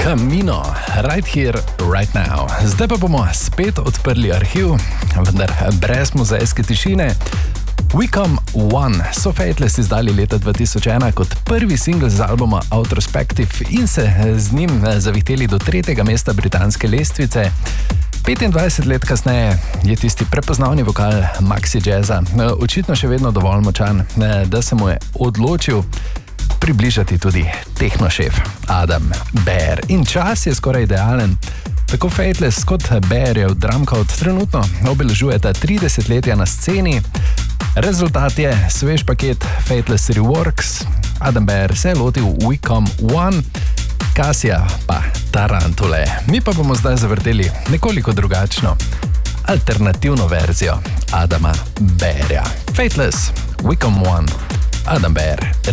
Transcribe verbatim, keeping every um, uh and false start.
Camino, right here, right now. Zdaj pa bomo spet odprli arhiv, vendar brez muzejske tišine. We Come One so Fateless izdali leta dva tisoč ena kot prvi singl z albuma Outrospective in se z njim zavihteli do tretjega mesta britanske lestvice. petindvajset let kasneje je tisti prepoznavni vokal maxi jazza očitno še vedno dovolj močan, da se mu je odločil približati tudi tehnošef Adam Bear. In čas je skoraj idealen. Tako Fateless kot Bearjev Drumcode trenutno obeležujeta tri desetletja na sceni. Rezultat je svež paket Fateless Reworks. Adam Bear se je lotil We Come One, Cassia pa Tarantule. Mi pa bomo zdaj zavrteli nekoliko drugačno, alternativno verzijo Adama Bearja. Fateless, We Come One, Adam Bear.